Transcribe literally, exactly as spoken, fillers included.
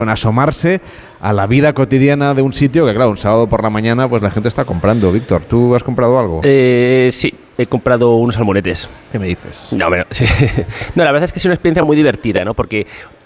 en asomarse a la vida cotidiana de un sitio que, claro, un sábado por la mañana pues la gente está comprando. Víctor, ¿tú has comprado algo? Eh, sí, he comprado unos salmonetes. ¿Qué me dices? No, bueno, sí. No, la verdad es que es una experiencia muy divertida, ¿no? Porque